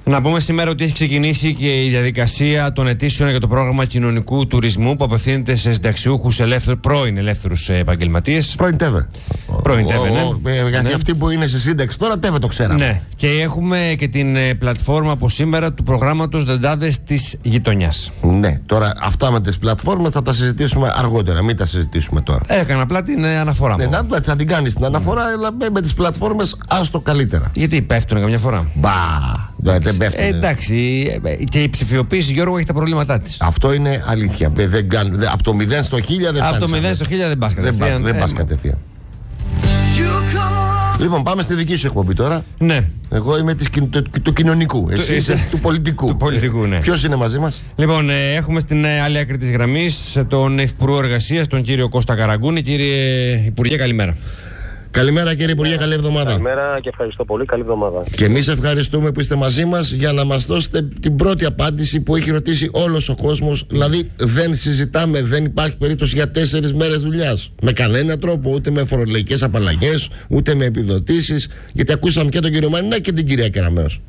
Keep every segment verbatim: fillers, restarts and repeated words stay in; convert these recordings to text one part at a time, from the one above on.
Να πούμε σήμερα ότι έχει ξεκινήσει και η διαδικασία των αιτήσεων για το πρόγραμμα κοινωνικού τουρισμού που απευθύνεται σε συνταξιούχους ελεύθερου, πρώην ελεύθερους επαγγελματίες. Πρώην ΤΕΒΕ. Πρώην ΤΕΒΕ, ναι. Ε, γιατί ναι. αυτοί που είναι σε σύνταξη τώρα ΤΕΒΕ το ξέραμε. Ναι. Και έχουμε και την ε, πλατφόρμα από σήμερα του προγράμματος Δεντάδες της Γειτονιάς. Ναι. Τώρα αυτά με τις πλατφόρμες θα τα συζητήσουμε αργότερα. Μην τα συζητήσουμε τώρα. Έκανα απλά την ε, αναφορά μου. Ναι, να, θα την κάνεις την αναφορά, mm. αλλά με, με τις πλατφόρμες άστο καλύτερα. Γιατί πέφτουν καμιά φορά. Μπα. Δεν, δεν πέφτουν. Ε, εντάξει. Και η ψηφιοποίηση, Γιώργο, έχει τα προβλήματά της. Αυτό είναι αλήθεια. Δεν κάνουν, δεν, από το μηδέν στο χίλια δεν φτάνει. Από το μηδέν στο χίλια δεν πας κατευθείαν. Δεν πας κατευθείαν. Λοιπόν, πάμε στη δική σου εκπομπή τώρα. Ναι. Εγώ είμαι της, του, του κοινωνικού. Εσύ είσαι του πολιτικού. Του πολιτικού, ναι. Ποιος είναι μαζί μας? Λοιπόν, ε, έχουμε στην ε, άλλη άκρη της γραμμής τον Υφυπουργό Εργασίας, τον κύριο Κώστα Καραγκούνη. Κύριε Υπουργέ, καλημέρα. Καλημέρα κύριε Υπουργέ, καλή εβδομάδα. Καλημέρα και ευχαριστώ πολύ, καλή εβδομάδα. Και εμείς ευχαριστούμε που είστε μαζί μας για να μας δώσετε την πρώτη απάντηση που έχει ρωτήσει όλος ο κόσμος. Δηλαδή δεν συζητάμε, δεν υπάρχει περίπτωση για τέσσερις μέρες δουλειάς. Με κανένα τρόπο, ούτε με φορολογικές απαλλαγές, ούτε με επιδοτήσεις. Γιατί ακούσαμε και τον κύριο Μανινά και την κυρία Κεραμέως.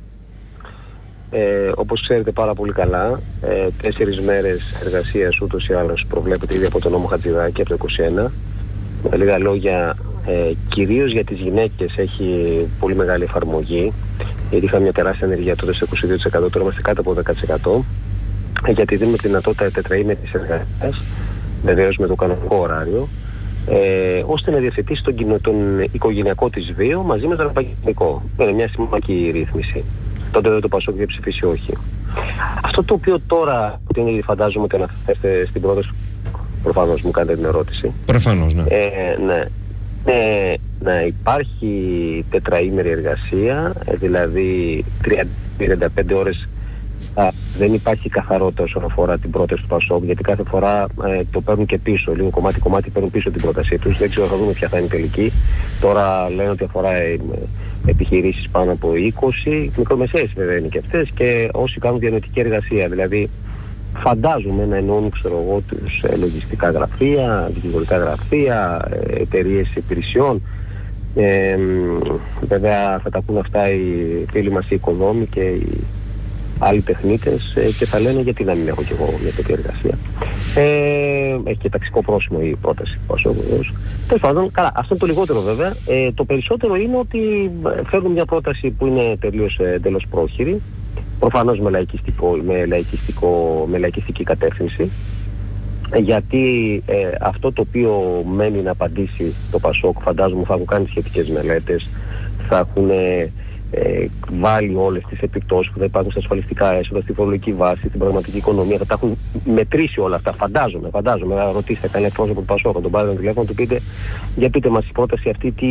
Ε, όπως ξέρετε πάρα πολύ καλά, ε, τέσσερις μέρες εργασίας ούτως ή άλλως προβλέπεται ήδη από τον νόμο Χατζηδάκη από το είκοσι ένα. Με λίγα λόγια, ε, κυρίως για τις γυναίκες έχει πολύ μεγάλη εφαρμογή, γιατί είχαμε μια τεράστια ενεργεία τότε στο είκοσι δύο τοις εκατό, τώρα είμαστε κάτω από δέκα τοις εκατό, ε, γιατί δίνουμε τη δυνατότητα τετραήμερης εργασίας, βεβαίως με το κανονικό ωράριο, ε, ώστε να διαθετήσει τον, κοινο, τον οικογενειακό της βίο μαζί με τον επαγγελματικό. Είναι μια σημαντική ρύθμιση. Τότε δεν το Πασόκ διαψηφίσει όχι. Αυτό το οποίο τώρα, που είναι, φαντάζομαι ότι αναφέρεστε στην πρόταση, προφανώς μου κάνετε την ερώτηση. Προφανώς, ναι. Ε, ναι. Ε, να υπάρχει τετραήμερη εργασία, δηλαδή τριάντα πέντε ώρες. Α, δεν υπάρχει καθαρότητα όσον αφορά την πρόταση του Πασόκ, γιατί κάθε φορά ε, το παίρνουν και πίσω. Λίγο κομμάτι-κομμάτι παίρνουν πίσω την πρότασή τους. Δεν ξέρω, θα δούμε ποια θα είναι η τελική. Τώρα λένε ότι αφορά ε, επιχειρήσεις πάνω από είκοσι, μικρομεσαίες βέβαια είναι και αυτές, και όσοι κάνουν διανοητική εργασία. Δηλαδή, φαντάζομαι να εννοούν, ξέρω εγώ, τους ε, λογιστικά γραφεία, δικηγορικά γραφεία, ε, εταιρείες υπηρεσιών. Ε, βέβαια θα τα πούν αυτά οι φίλοι μας οι οικονόμοι και οι άλλοι τεχνίτες, ε, και θα λένε γιατί να μην έχω κι εγώ μια τέτοια εργασία. Ε, έχει και ταξικό πρόσημο η πρόταση. Τέλος πάντων, καλά, αυτό είναι το λιγότερο βέβαια. Ε, το περισσότερο είναι ότι φέρνουν μια πρόταση που είναι τελείως εντελώς πρόχειρη. Προφανώς με, λαϊκιστικό, με, λαϊκιστικό, με λαϊκιστική κατεύθυνση, γιατί ε, αυτό το οποίο μένει να απαντήσει το Πασόκ, φαντάζομαι θα έχουν κάνει σχετικές μελέτες, θα έχουν ε, ε, βάλει όλες τις επιπτώσεις που θα υπάρχουν στα ασφαλιστικά έσοδα, στη φορολογική βάση, στην πραγματική οικονομία, θα τα έχουν μετρήσει όλα αυτά, φαντάζομαι, φαντάζομαι. Θα ρωτήσετε κανένα πρόσωπο του Πασόκ, θα τον πάρετε το τηλέφωνο, του πείτε, για πείτε μας η πρόταση αυτή τι...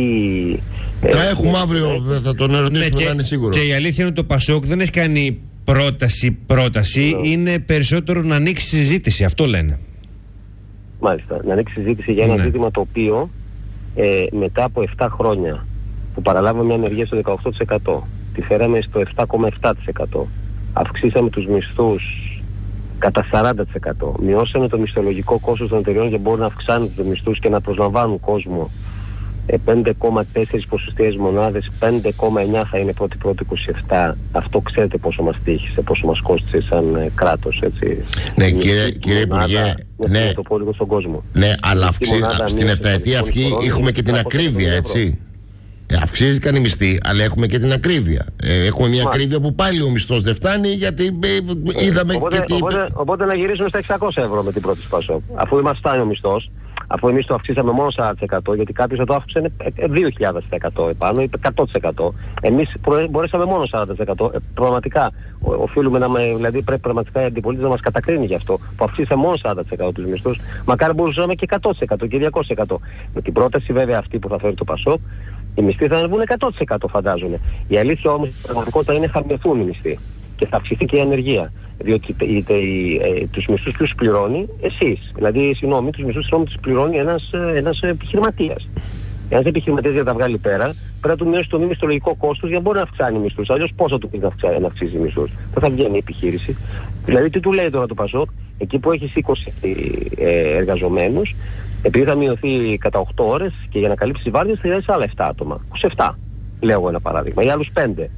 Τα ε, έχουμε ε, αύριο, ε, θα τον ερωτήσουμε, ναι, να είναι σίγουρο. Και η αλήθεια είναι ότι το Πασόκ δεν έχει κάνει πρόταση, πρόταση, ναι. Είναι περισσότερο να ανοίξει συζήτηση, αυτό λένε. Μάλιστα, να ανοίξει συζήτηση για ένα ναι. ζήτημα το οποίο ε, μετά από επτά χρόνια που παραλάβαμε μια ανεργία στο δεκαοκτώ τοις εκατό, τη φέραμε στο επτά κόμμα επτά τοις εκατό, αυξήσαμε τους μισθούς κατά σαράντα τοις εκατό, μειώσαμε το μισθολογικό κόστος των εταιριών για μπορούν να αυξάνουν τους μισθούς και να προσλαμβάνουν κόσμο, πέντε κόμμα τέσσερα ποσοστιαίες μονάδες, πέντε κόμμα εννιά θα είναι πρώτη πρώτη είκοσι επτά. Αυτό ξέρετε πόσο μας τύχησε, πόσο μας κόστησε σαν ε, κράτος, έτσι. Ναι, κύριε, κύριε Υπουργέ, ναι, ναι, το πω λίγο στον κόσμο. Ναι, αλλά αυξή, στην εφταετία αυτή έχουμε και την ακρίβεια, έτσι. Ε, αυξήθηκαν οι μισθοί, αλλά έχουμε και την ακρίβεια. Ε, έχουμε μια Μα. ακρίβεια που πάλι ο μισθός δεν φτάνει, γιατί ε, είδαμε οπότε, και τι... Οπότε, οπότε να γυρίσουμε στα εξακόσια ευρώ με την πρώτη Πασόκ. Αφού μας φτάνει ο μισθός, αφού εμείς το αυξήσαμε μόνο σαράντα τοις εκατό, γιατί κάποιος θα το αύξησε δύο χιλιάδες τοις εκατό επάνω ή εκατό τοις εκατό. Εμείς μπορέσαμε μόνο σαράντα τοις εκατό. Ε, πραγματικά, οφείλουμε να με, δηλαδή πρέπει πραγματικά η αντιπολίτευση να μας κατακρίνει γι' αυτό, που αυξήσαμε μόνο σαράντα τοις εκατό τους μισθούς. Μακάρι μπορούσαμε και εκατό τοις εκατό και διακόσια τοις εκατό. Με την πρόταση βέβαια αυτή που θα φέρει το Πασόκ, οι μισθοί θα ανεβούν εκατό τοις εκατό φαντάζομαι. Η αλήθεια όμως, η πραγματικότητα είναι θα μειωθούν οι μισθοί και θα αυξηθεί και η ανεργία. Διότι είτε, ε, τους μισθούς τους πληρώνει εσείς. Δηλαδή, συγγνώμη, τους μισθούς τους πληρώνει ένας, ένας επιχειρηματίας. Ένας επιχειρηματίας για να τα βγάλει πέρα, πρέπει να του μειώσει το μη μισθολογικό κόστος για να μπορεί να αυξάνει μισθούς. Αλλιώς πώς θα του πει να, αυξά, να αυξήσει μισθούς. Δεν θα βγαίνει η επιχείρηση. Δηλαδή, τι του λέει τώρα το Πασόκ, εκεί που έχεις είκοσι ε, εργαζομένους, επειδή θα μειωθεί κατά οκτώ ώρες και για να καλύψει βάρδιες θα χρειάζεσαι άλλα επτά άτομα. είκοσι επτά, λέω εγώ ένα παράδειγμα, ή άλλους πέντε.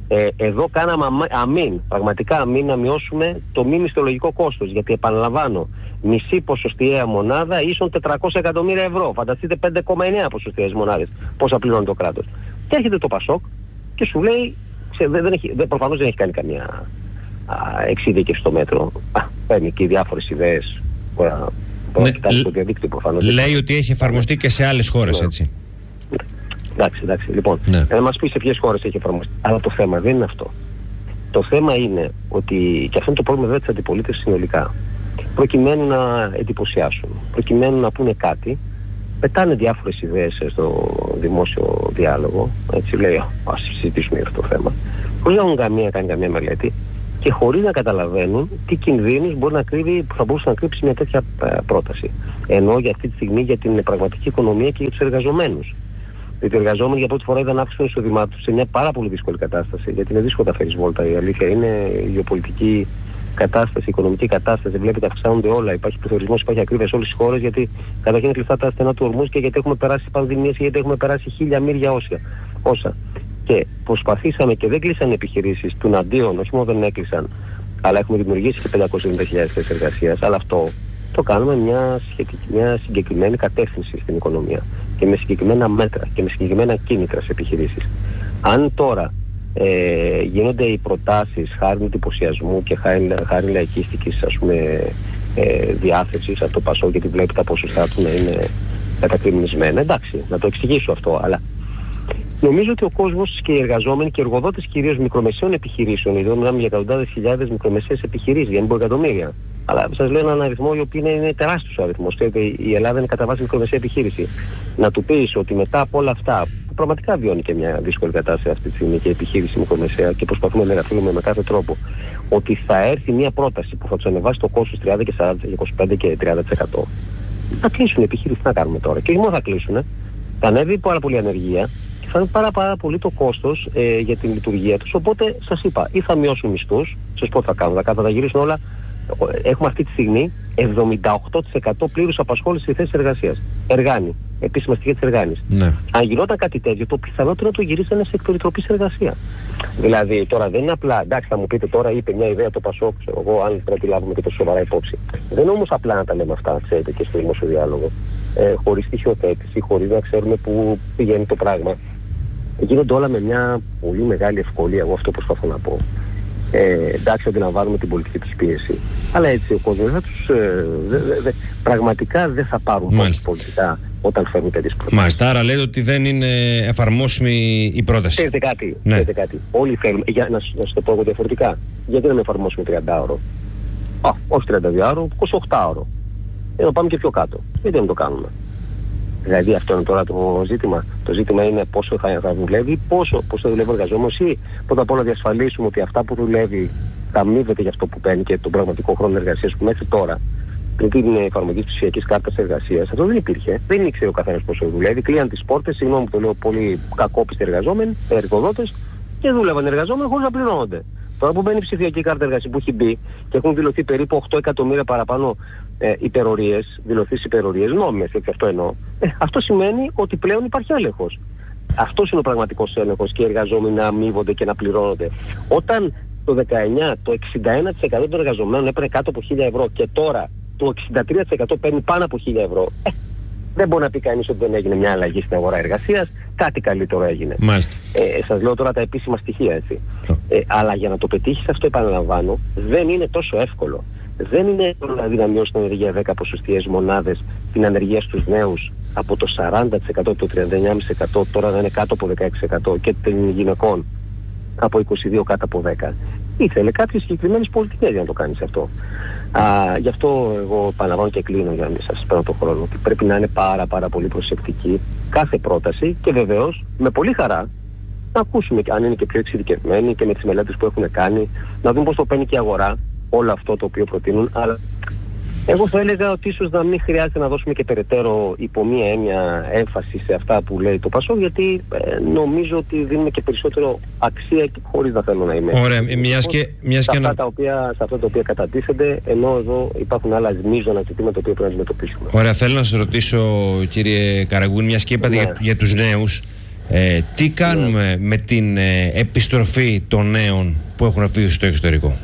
Ε, εδώ κάναμε αμήν, πραγματικά αμήν να μειώσουμε το μη μισθολογικό κόστος. Γιατί επαναλαμβάνω, μισή ποσοστιαία μονάδα ίσον τετρακόσια εκατομμύρια ευρώ. Φανταστείτε πέντε κόμμα εννέα ποσοστιαίες μονάδες πόσα πληρώνει το κράτος. Και έρχεται το Πασόκ και σου λέει, ξέ, δεν έχει, δεν, προφανώς δεν έχει κάνει καμία εξειδίκευση στο μέτρο. Α, παίρνει και διάφορες ιδέες που μπορεί να κοιτάξει το διαδίκτυο προφανώς. Λέει ότι έχει εφαρμοστεί και σε άλλες χώρες, ναι. Έτσι. Εντάξει, εντάξει. Λοιπόν, ναι. να μας πει σε ποιες χώρες έχει εφαρμοστεί. Αλλά το θέμα δεν είναι αυτό. Το θέμα είναι ότι, και αυτό είναι το πρόβλημα βέβαια της αντιπολίτευσης συνολικά, προκειμένου να εντυπωσιάσουν, προκειμένου να πούνε κάτι, πετάνε διάφορες ιδέες στο δημόσιο διάλογο, έτσι λέει, ας συζητήσουμε για αυτό το θέμα, χωρίς να έχουν καμία, κάνει καμία μελέτη και χωρίς να καταλαβαίνουν τι κινδύνους μπορεί να κρύβει, που θα μπορούσε να κρύψει μια τέτοια πρόταση. Ενώ για αυτή τη στιγμή για την πραγματική οικονομία και για τους εργαζομένους. Γιατί οι εργαζόμενοι για πρώτη φορά είδαν αύξηση των εισοδημάτων τους σε μια πάρα πολύ δύσκολη κατάσταση. Γιατί είναι δύσκολο να φέρεις βόλτα. Η αλήθεια είναι η γεωπολιτική κατάσταση, η οικονομική κατάσταση. Βλέπετε, αυξάνονται όλα. Υπάρχει πληθωρισμός, υπάρχει ακρίβεια σε όλες τις χώρες. Γιατί καταρχήν είναι κλειστά τα στενά του ορμούς και γιατί έχουμε περάσει πανδημίες και γιατί έχουμε περάσει χίλια μύρια όσα. όσα. Και προσπαθήσαμε και δεν κλείσαν επιχειρήσεις του αντίον, όχι μόνο δεν έκλεισαν, αλλά έχουμε δημιουργήσει και πεντακόσιες εβδομήντα χιλιάδες θέσεις εργασίας. Αλλά αυτό το κάνουμε μια, σχετική, μια συγκεκριμένη κατεύθυνση στην οικονομία και με συγκεκριμένα μέτρα και με συγκεκριμένα κίνητρα σε επιχειρήσεις. Αν τώρα ε, γίνονται οι προτάσεις χάρη εντυπωσιασμού και χάρη, χάρη λαϊκίστικης, ας πούμε, ε, διάθεσης από το Πασό, γιατί βλέπει τα ποσοστά του να είναι κατακριμνισμένα, εντάξει, να το εξηγήσω αυτό, αλλά νομίζω ότι ο κόσμος και οι εργαζόμενοι και οι εργοδότες κυρίως μικρομεσαίων επιχειρήσεων, εδώ μιλάμε για εκατοντάδες χιλιάδες μικρομεσαίες επιχειρήσεις, για μην πω εκατομμύρια. Αλλά σας λέω έναν αριθμό ο οποίος είναι, είναι τεράστιος ο αριθμός. Η Ελλάδα είναι κατά βάση μικρομεσαία επιχείρηση. Να του πεις ότι μετά από όλα αυτά, που πραγματικά βιώνει και μια δύσκολη κατάσταση αυτή τη στιγμή και η επιχείρηση μικρομεσαία και προσπαθούμε να εργαστούμε με κάθε τρόπο, ότι θα έρθει μια πρόταση που θα τους ανεβάσει το κόστος τριάντα και σαράντα και είκοσι πέντε και τριάντα τοις εκατό. Θα κλείσουν οι επιχείρησεις, τι να κάνουμε τώρα. Και όχι μόνο θα κλείσουν, θα ανέβει πάρα πολύ ανεργία και θα είναι πάρα, πάρα πολύ το κόστος ε, για την λειτουργία τους. Οπότε σας είπα, ή θα μειώσουν μισθούς, σας πω τι θα κάνουν, θα, θα γυρίσουν όλα. Έχουμε αυτή τη στιγμή εβδομήντα οκτώ τοις εκατό πλήρους απασχόληση στη θέση εργασίας. Εργάνη. Επίσημα στοιχεία της Εργάνης. Ναι. Αν γινόταν κάτι τέτοιο, το πιθανότερο να το γυρίσανε σε εκπεριτροπής εργασία. Δηλαδή, τώρα δεν είναι απλά, εντάξει, θα μου πείτε τώρα, είπε μια ιδέα το Πασόκ, ξέρω εγώ, αν πρέπει να λάβουμε και το σοβαρά υπόψη. Δεν είναι όμως απλά να τα λέμε αυτά, ξέρετε, και στο δημόσιο διάλογο, ε, χωρίς στοιχειοθέτηση, χωρίς να ξέρουμε πού πηγαίνει το πράγμα. Γίνονται όλα με μια πολύ μεγάλη ευκολία, εγώ αυτό προσπαθώ να πω. Ε, εντάξει, αντιλαμβάνουμε την πολιτική τους πίεση. Αλλά έτσι ο κόσμος θα τους, ε, δε, δε, δε, πραγματικά δεν θα πάρουν πόντους πολιτικά όταν φέρνουν τέτοιες προτάσεις. Μάλιστα, άρα λέτε ότι δεν είναι εφαρμόσιμη η πρόταση. Θέλετε κάτι, ναι. Θέλετε κάτι. Όλοι θέλουμε, για, να, να σου το πω εγώ διαφορετικά. Γιατί να μην εφαρμόσουμε τριάντα ώρο. Α, όχι τριάντα δύο ώρο, είκοσι οκτώ ώρο. Για να πάμε και πιο κάτω. Γιατί δεν το κάνουμε. Δηλαδή αυτό είναι τώρα το ζήτημα. Το ζήτημα είναι πόσο θα, θα δουλεύει, πόσο, πόσο θα δουλεύει ο εργαζόμενος ή πρώτα απ' όλα να διασφαλίσουμε ότι αυτά που δουλεύει θα αμείβεται για αυτό που παίρνει και τον πραγματικό χρόνο εργασίας που μέχρι τώρα, πριν την εφαρμογή της ψηφιακής κάρτας εργασίας, αυτό δεν υπήρχε. Δεν ήξερε ο καθένας πόσο δουλεύει. Κλείαν τις πόρτες, συγγνώμη που το λέω πολύ κακόπιστοι εργαζόμενοι, εργοδότες, και δούλευαν εργαζόμενοι χωρίς να πληρώνονται. Τώρα που μπαίνει η ψηφιακή κάρτα εργασίας που έχει μπει και έχουν δηλωθεί περίπου οκτώ εκατομμύρια παραπάνω ε, υπερορίες, δηλωθείς υπερορίες νόμιμες, έτσι αυτό εννοώ, ε, αυτό σημαίνει ότι πλέον υπάρχει έλεγχος. Αυτός είναι ο πραγματικός έλεγχος και οι εργαζόμενοι να αμείβονται και να πληρώνονται. Όταν το δεκαεννιά το εξήντα ένα τοις εκατό των εργαζομένων έπαιρνε κάτω από χίλια ευρώ και τώρα το εξήντα τρία τοις εκατό παίρνει πάνω από χίλια ευρώ, ε, δεν μπορεί να πει κανείς ότι δεν έγινε μια αλλαγή στην αγορά εργασίας, κάτι καλύτερο έγινε. Ε, σας λέω τώρα τα επίσημα στοιχεία, έτσι. Ε, αλλά για να το πετύχεις αυτό, επαναλαμβάνω, δεν είναι τόσο εύκολο. Δεν είναι εύκολο δηλαδή να μειώσει την ανεργία δέκα ποσοστιαίες μονάδες, την ανεργία στους νέους από το σαράντα τοις εκατό, το τριάντα εννιά κόμμα πέντε τοις εκατό, τώρα να είναι κάτω από δεκαέξι τοις εκατό και των γυναικών από είκοσι δύο κάτω από δέκα. Ήθελε κάποιες συγκεκριμένες πολιτικές για να το κάνεις αυτό. Α, γι' αυτό εγώ επαναλαμβάνω και κλείνω για να μην σας παίρνω τον χρόνο, ότι πρέπει να είναι πάρα πάρα πολύ προσεκτική κάθε πρόταση και βεβαίως με πολύ χαρά να ακούσουμε αν είναι και πιο εξειδικευμένοι και με τις μελέτες που έχουν κάνει, να δούμε πώς το παίρνει και η αγορά όλο αυτό το οποίο προτείνουν. Αλλά εγώ θα έλεγα ότι ίσως να μην χρειάζεται να δώσουμε και περαιτέρω υπό μία έννοια έμφαση σε αυτά που λέει το Πασόκ, γιατί ε, νομίζω ότι δίνουμε και περισσότερο αξία χωρίς να θέλω να είμαι. Ωραία, μιας και, μιας σε, και αυτά να... τα οποία, σε αυτά τα οποία κατατίθενται, ενώ εδώ υπάρχουν άλλα μείζωνα ζητήματα τα οποία πρέπει να αντιμετωπίσουμε. Ωραία, θέλω να σας ρωτήσω, κύριε Καραγκούνη, μιας και είπατε ναι. για, για τους νέους. Ε, τι κάνουμε με την ε, επιστροφή των νέων που έχουν φύγει στο εξωτερικό?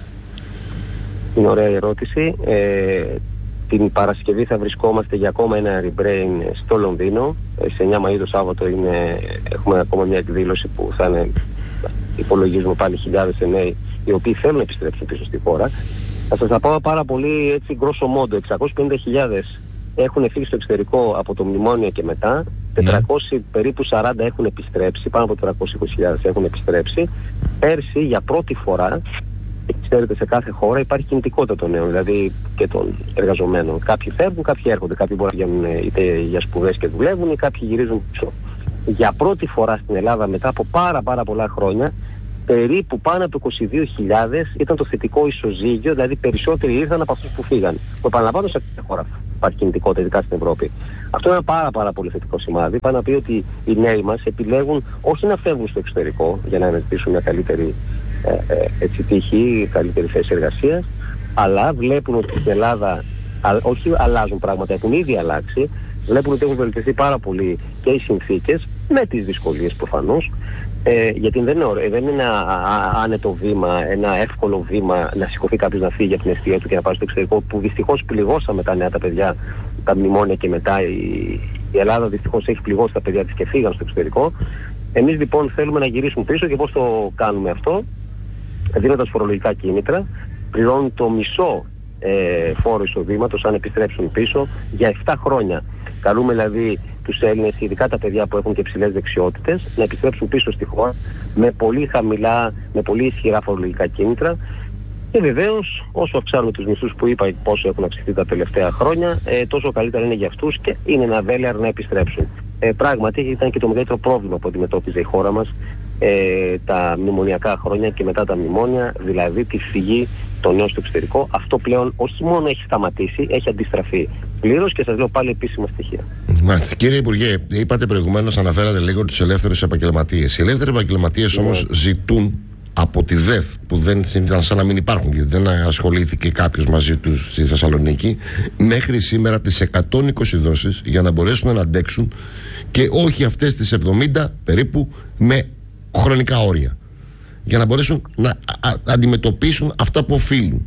Είναι ωραία ερώτηση. Ε, την Παρασκευή θα βρισκόμαστε για ακόμα ένα rebrain στο Λονδίνο. Ε, σε εννιά Μαΐου το Σάββατο είναι, έχουμε ακόμα μια εκδήλωση που θα είναι, υπολογίζουμε πάλι χιλιάδες νέοι οι οποίοι θέλουν να επιστρέψουν πίσω στη χώρα. Θα σας τα πω πάρα πολύ έτσι grosso modo. εξακόσιες πενήντα χιλιάδες έχουν φύγει στο εξωτερικό από το μνημόνιο και μετά. τετρακόσιοι ναι. περίπου σαράντα έχουν επιστρέψει, πάνω από τετρακόσιες είκοσι χιλιάδες έχουν επιστρέψει. Πέρσι για πρώτη φορά, ξέρετε, σε κάθε χώρα υπάρχει κινητικότητα των νέων, δηλαδή και των εργαζομένων. Κάποιοι φεύγουν, κάποιοι έρχονται, κάποιοι μπορεί να βγαίνουν είτε για σπουδές και δουλεύουν, ή κάποιοι γυρίζουν πίσω. Για πρώτη φορά στην Ελλάδα, μετά από πάρα πάρα πολλά χρόνια, περίπου πάνω από είκοσι δύο χιλιάδες ήταν το θετικό ισοζύγιο, δηλαδή περισσότεροι ήρθαν από αυτούς που φύγαν. Το επαναλαμβάνω, σε κάθε χώρα υπάρχει κινητικότητα, ειδικά στην Ευρώπη. Αυτό είναι ένα πάρα, πάρα πολύ θετικό σημάδι. Πάει να πει ότι οι νέοι μας επιλέγουν όχι να φεύγουν στο εξωτερικό για να αναζητήσουν μια καλύτερη ε, ε, έτσι, τύχη, καλύτερη θέση εργασίας, αλλά βλέπουν ότι στην Ελλάδα α, όχι αλλάζουν πράγματα, έχουν ήδη αλλάξει. Βλέπουν ότι έχουν βελτιωθεί πάρα πολύ και οι συνθήκες, με τις δυσκολίες προφανώς. Ε, γιατί δεν είναι, ωραίο, δεν είναι ένα άνετο βήμα, ένα εύκολο βήμα να σηκωθεί κάποιος να φύγει από την αιστεία του και να πάει στο εξωτερικό, που δυστυχώς πληγώσαμε τα νέα τα παιδιά, τα μνημόνια και μετά. Η, η Ελλάδα δυστυχώς έχει πληγώσει τα παιδιά της και φύγαν στο εξωτερικό. Εμείς λοιπόν θέλουμε να γυρίσουν πίσω, και πώς το κάνουμε αυτό? Δίνοντας φορολογικά κίνητρα, πληρώνουν το μισό ε, φόρο εισοδήματος αν επιστρέψουν πίσω για επτά χρόνια. Καλούμε δηλαδή τους Έλληνες, ειδικά τα παιδιά που έχουν και ψηλές δεξιότητες, να επιστρέψουν πίσω στη χώρα με πολύ χαμηλά, με πολύ ισχυρά φορολογικά κίνητρα. Και βεβαίως, όσο αυξάνουμε τους μισθούς που είπα πόσο έχουν αυξηθεί τα τελευταία χρόνια, ε, τόσο καλύτερα είναι για αυτούς και είναι ένα βέλεαρ να επιστρέψουν. Ε, πράγματι, ήταν και το μεγαλύτερο πρόβλημα που αντιμετώπιζε η χώρα μας ε, τα μνημονιακά χρόνια και μετά τα μνημόνια, δηλαδή τη φυγή των νέων στο εξωτερικό. Αυτό πλέον όχι μόνο έχει σταματήσει, έχει αντιστραφεί πλήρως, και σας λέω πάλι επίσημα στοιχεία. Μάλιστα. Κύριε Υπουργέ, είπατε προηγουμένως, αναφέρατε λίγο τους ελεύθερους επαγγελματίες. Οι ελεύθεροι επαγγελματίες όμως yeah. ζητούν από τη ΔΕΘ, που δεν ήταν σαν να μην υπάρχουν, γιατί δεν ασχολήθηκε κάποιος μαζί τους στη Θεσσαλονίκη, μέχρι σήμερα τις εκατόν είκοσι δόσεις για να μπορέσουν να αντέξουν, και όχι αυτές τις εβδομήντα περίπου με χρονικά όρια, για να μπορέσουν να α, α, αντιμετωπίσουν αυτά που οφείλουν.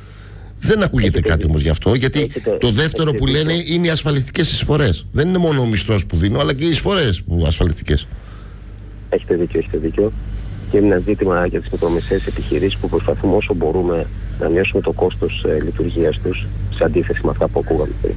Δεν ακούγεται Έχετε κάτι δει. όμως γι' αυτό, γιατί Έχετε, το δεύτερο Έχετε που λένε δει. είναι οι ασφαλιστικές εισφορές. Δεν είναι μόνο ο μισθός που δίνω, αλλά και οι εισφορές που ασφαλιστικές. Έχετε δίκιο, έχετε δίκιο. Και είναι ένα ζήτημα για τις μικρομεσαίες επιχειρήσεις που προσπαθούμε όσο μπορούμε να μειώσουμε το κόστος ε, λειτουργίας τους, σε αντίθεση με αυτά που ακούγαμε πριν.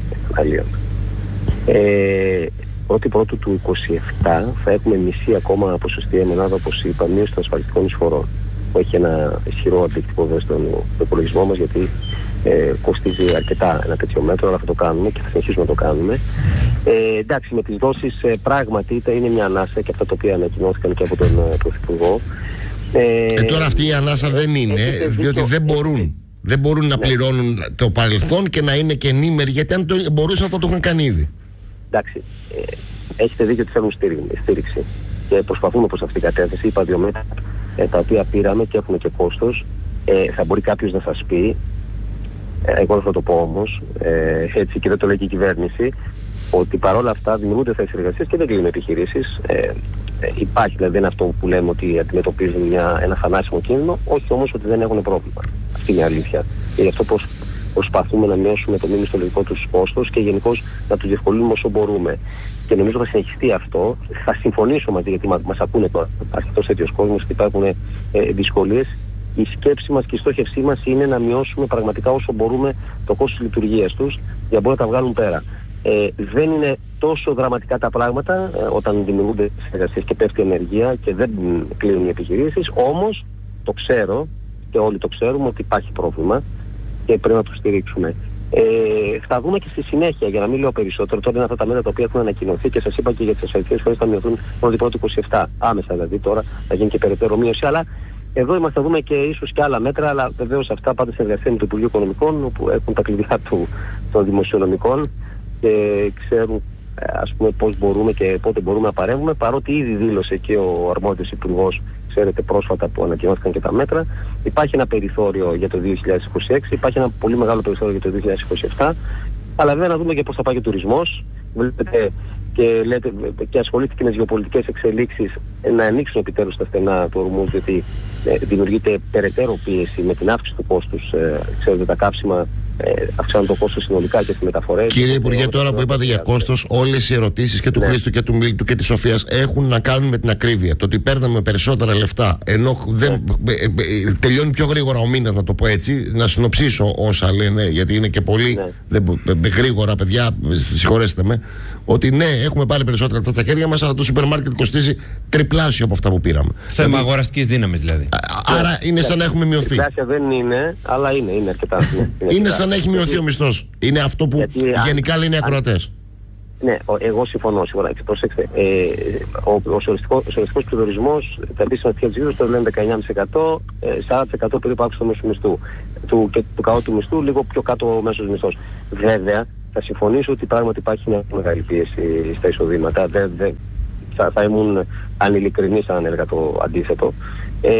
Ε, πρώτη πρώτου του είκοσι επτά θα έχουμε μισή ακόμα ποσοστή έμενάδα, όπως είπα, μείωση των ασφαλιστικών εισφορών, που έχει ένα ισχυρό αντίκτυπο βέβαια στον υπολογισμό μας, γιατί ε, κοστίζει αρκετά ένα τέτοιο μέτρο, αλλά θα το κάνουμε και θα συνεχίσουμε να το κάνουμε. Ε, εντάξει, με τις δόσεις ε, πράγματι είναι μια ανάσα, και αυτά τα οποία ανακοινώθηκαν και από τον ε, Πρωθυπουργό. Ε, ε, τώρα αυτή η ανάσα δεν είναι, ε, διότι δεν μπορούν. Δεν μπορούν να ναι. πληρώνουν το παρελθόν και να είναι και ενήμεροι, γιατί αν το μπορούσαν θα το έχουν κάνει ήδη. Εντάξει, ε, έχετε δίκιο ότι θέλουν στήριξη και προσπαθούμε προς αυτήν την κατεύθυνση. Είπα δύο μέτρα ε, τα οποία πήραμε και έχουν και κόστος. Ε, θα μπορεί κάποιος να σας πει, ε, εγώ δεν θα το πω όμως, ε, έτσι, και δεν το λέει και η κυβέρνηση, ότι παρόλα αυτά δημιουργούνται θέσεις εργασίας και δεν κλείνουν επιχειρήσεις. Ε, ε, υπάρχει, δηλαδή δεν είναι αυτό που λέμε ότι αντιμετωπίζουν μια, ένα θανάσιμο κίνδυνο, όχι όμως ότι δεν έχουν πρόβλημα. Αυτή είναι η αλήθεια. Και γι' αυτό πως προσπαθούμε να μειώσουμε το μη μισθολογικό τους κόστος και γενικώς να τους διευκολύνουμε όσο μπορούμε. Και νομίζω θα συνεχιστεί αυτό. Θα συμφωνήσω μαζί, γιατί μας ακούνε τώρα αρκετός τέτοιος κόσμος και υπάρχουν ε, δυσκολίες. Η σκέψη μας και η στόχευσή μας είναι να μειώσουμε πραγματικά όσο μπορούμε το κόστος λειτουργίας τους, για να μπορούν να τα βγάλουν πέρα. Ε, δεν είναι τόσο δραματικά τα πράγματα ε, όταν δημιουργούνται εργασίες και πέφτει η ενεργεία και δεν κλείνουν οι επιχειρήσεις. Όμως το ξέρω και όλοι το ξέρουμε ότι υπάρχει πρόβλημα και πρέπει να το στηρίξουμε. Ε, θα δούμε και στη συνέχεια, για να μην λέω περισσότερο. Τώρα είναι αυτά τα μέτρα τα οποία έχουν ανακοινωθεί και σας είπα και για τις ασφαλιστικές φορές θα μειωθούν πρώτη πρώτη είκοσι επτά. Άμεσα δηλαδή τώρα θα γίνει και περαιτέρω μείωση. Αλλά εδώ είμαστε, θα δούμε και ίσως και άλλα μέτρα. Αλλά βεβαίως αυτά πάντα σε εργασία με το Υπουργείο Οικονομικών, όπου έχουν τα κλειδιά του, των δημοσιονομικών και ξέρουν ας πούμε πώς μπορούμε και πότε μπορούμε να παρέμβουμε. Παρότι ήδη δήλωσε και ο αρμόδιος υπουργός, ξέρετε πρόσφατα που ανακοινώθηκαν και τα μέτρα, υπάρχει ένα περιθώριο για το δύο χιλιάδες είκοσι έξι, υπάρχει ένα πολύ μεγάλο περιθώριο για το δύο χιλιάδες είκοσι επτά, αλλά βέβαια να δούμε και πώς θα πάει και ο τουρισμός. Βλέπετε και, λέτε, και ασχολήθηκε με τις γεωπολιτικές εξελίξεις, να ανοίξουν επιτέλους τα στενά του ορμούς, γιατί ε, δημιουργείται περαιτέρω πίεση με την αύξηση του κόστους. Ε, ξέρετε, τα κάψιμα ε, αυξάνουν το κόστος συνολικά και στις μεταφορές. Κύριε Υπουργέ, τώρα που είπατε για κόστος, όλες οι ερωτήσεις και του ναι. Χρήστου και του Μίλτου και της Σοφίας έχουν να κάνουν με την ακρίβεια. Το ότι παίρναμε περισσότερα λεφτά, ενώ δεν, ναι. ε, ε, τελειώνει πιο γρήγορα ο μήνας, να το πω έτσι, να συνοψίσω όσα λένε, γιατί είναι και πολύ ναι. δεν, ε, γρήγορα, παιδιά, συγχωρέστε με. Ότι ναι, έχουμε πάρει περισσότερα λεφτά στα χέρια μας, αλλά το σούπερ μάρκετ κοστίζει τριπλάσιο από αυτά που πήραμε. Θέμα δηλαδή, αγοραστικής δύναμης δηλαδή. Άρα yeah. είναι σαν να έχουμε μειωθεί. Τριπλάσια δεν είναι, αλλά είναι, είναι αρκετά. Είναι, είναι, είναι σαν να έχει μειωθεί γιατί, ο μισθός. Είναι αυτό που γιατί, γενικά λένε οι ακροατές. Ναι, εγώ συμφωνώ σίγουρα. Προσέξτε, ε, ο, ο σωρευτικός πληθωρισμός, τα επίσημα στοιχεία της Eurostat το λένε δεκαεννιά κόμμα πέντε τοις εκατό, σαράντα τοις εκατό περίπου αύξηση του μέσου μισθού. Του, και του κάτω του μισθού, λίγο πιο κάτω ο μέσος μισθός. Βέβαια, θα συμφωνήσω ότι πράγματι υπάρχει μια μεγάλη πίεση στα εισοδήματα. Δε, δε, θα, θα ήμουν ανηλικρινής αν έλεγα το αντίθετο. Ε,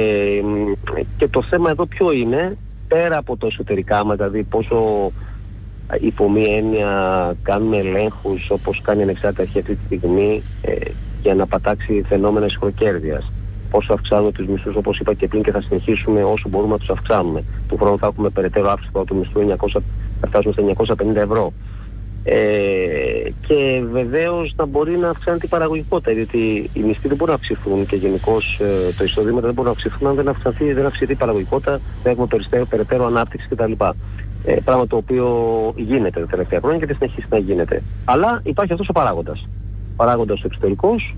και το θέμα εδώ ποιο είναι, πέρα από το εσωτερικά μας, δηλαδή πόσο υπό μία έννοια κάνουμε ελέγχους όπως κάνει η ανεξάρτητη αρχή αυτή τη στιγμή ε, για να πατάξει φαινόμενα ισχροκέρδειας. Πόσο αυξάνουμε τους μισθούς, όπως είπα και πριν, και θα συνεχίσουμε όσο μπορούμε να τους αυξάνουμε. Του χρόνου θα έχουμε περαιτέρω αύξηση του μισθού, εννιακόσια, θα φτάσουμε στα εννιακόσια πενήντα ευρώ. Ε, και βεβαίως να μπορεί να αυξάνεται η παραγωγικότητα, γιατί οι μισθοί δεν μπορούν να αυξηθούν και γενικώς ε, το εισοδήματα δεν μπορούν να αυξηθούν αν δεν αυξηθεί, δεν αυξηθεί η παραγωγικότητα, δεν έχουμε περαιτέρω, περαιτέρω ανάπτυξη κτλ. Ε, πράγμα το οποίο γίνεται τα τελευταία χρόνια και δεν συνεχίσει να γίνεται. Αλλά υπάρχει αυτός ο παράγοντας. Παράγοντας εξωτερικός,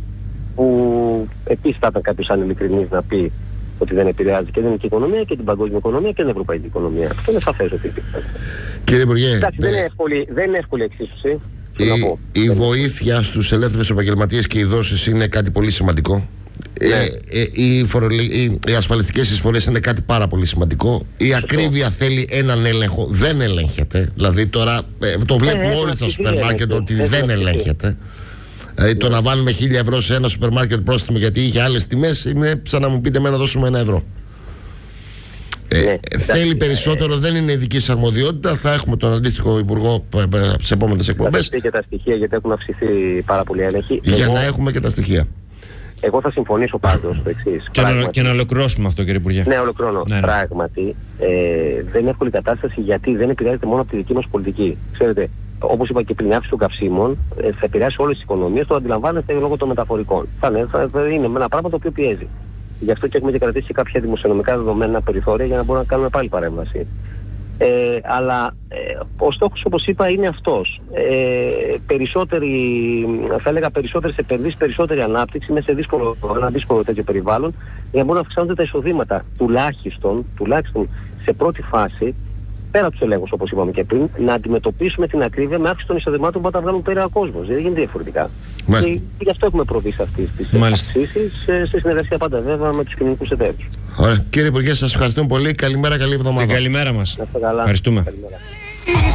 που επίσης θα ήταν κάποιος αν ειλικρινής να πει ότι δεν επηρεάζει και την ελληνική οικονομία και την παγκόσμια οικονομία και την ευρωπαϊκή οικονομία. Αυτό είναι σαφές ότι επηρεάζει. Κύριε Υπουργέ, εντάξει, δεν, είναι εύκολη, δεν είναι εύκολη εξίσωση. Η, η βοήθεια στους ελεύθερους επαγγελματίες και οι δόσεις είναι κάτι πολύ σημαντικό. Ναι. Ε, ε, οι, φορολοι... οι, οι ασφαλιστικές εισφορές είναι κάτι πάρα πολύ σημαντικό. Η ακρίβεια θέλει έναν έλεγχο. Δεν ελέγχεται. Δηλαδή τώρα ε, το βλέπουμε ε, όλοι στα σούπερ μάρκετ ότι ε, δεν ελέγχεται. Δηλαδή το να βάλουμε χίλια ευρώ σε ένα σούπερ μάρκετ πρόστιμο γιατί είχε άλλες τιμές είναι σαν να μου πείτε με να δώσουμε ένα ευρώ. Ε, ναι, θέλει περισσότερο, δεν είναι ειδική σας αρμοδιότητα. Θα έχουμε τον αντίστοιχο υπουργό σε επόμενες εκπομπές. Θα και τα στοιχεία γιατί έχουν αυξηθεί πάρα πολύ έλεγχοι. Για Εγώ... να έχουμε και τα στοιχεία. Εγώ θα συμφωνήσω πάντως στο εξής. Και, να, και να ολοκληρώσουμε αυτό, κύριε Υπουργέ. Ναι, ολοκληρώνω. Ναι, ναι. Πράγματι, ε, δεν είναι εύκολη κατάσταση γιατί δεν επηρεάζεται μόνο από τη δική μας πολιτική. Ξέρετε, όπως είπα και πριν, η αύξηση των καυσίμων ε, θα επηρεάσει όλες τις οικονομίες, το αντιλαμβάνεστε λόγω των μεταφορικών. Θα, θα, θα είναι ένα πράγμα το οποίο πιέζει. Γι' αυτό και έχουμε και κρατήσει κάποια δημοσιονομικά δεδομένα περιθώρια για να μπορούμε να κάνουμε πάλι παρέμβαση. Ε, αλλά ε, ο στόχος, όπως είπα, είναι αυτός. Ε, περισσότερη, θα έλεγα περισσότερες επενδύσεις, περισσότερη ανάπτυξη μέσα σε δύσκολο, ένα δύσκολο τέτοιο περιβάλλον, για να μπορούν να αυξάνονται τα εισοδήματα, τουλάχιστον, τουλάχιστον σε πρώτη φάση, πέρα από τους ελέγχους, όπως είπαμε και πριν, να αντιμετωπίσουμε την ακρίβεια με αύξηση των εισοδημάτων που θα τα βγάλουν πέρα ο κόσμος. Δεν γίνεται διαφορετικά. Και, και γι' αυτό έχουμε προβεί σε αυτές τις αυξήσεις, σε, σε συνεργασία πάντα βέβαια με τους κοινωνικούς εταίρους. Ωραία. Κύριε Υπουργέ, σας ευχαριστούμε πολύ. Καλημέρα, καλή εβδομάδα. Την καλημέρα μας. Ευχαριστούμε. Καλημέρα.